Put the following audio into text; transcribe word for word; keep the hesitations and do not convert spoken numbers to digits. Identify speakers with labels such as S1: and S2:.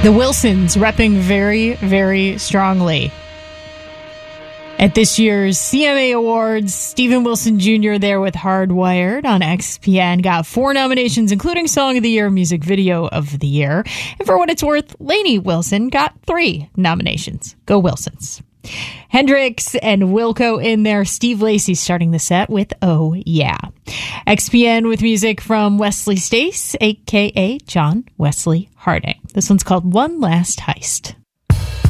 S1: The Wilsons repping very, very strongly. At this year's C M A Awards, Steven Wilson Junior there with Hardwired on X P N got four nominations, including Song of the Year, Music Video of the Year. And for what it's worth, Lainey Wilson got three nominations. Go Wilsons. Hendrix and Wilco in there. Steve Lacy starting the set with Oh Yeah. X P N with music from Wesley Stace, a k a. John Wesley Harding. This one's called One Last Heist.